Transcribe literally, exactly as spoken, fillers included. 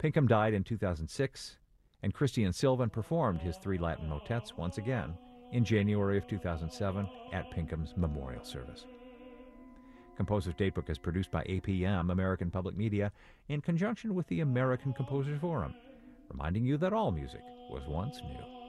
Pinkham died in two thousand six, and Christian Sylvan performed his three Latin motets once again in January of two thousand seven at Pinkham's memorial service. Composer's Datebook is produced by A P M, American Public Media, in conjunction with the American Composers Forum, reminding you that all music was once new.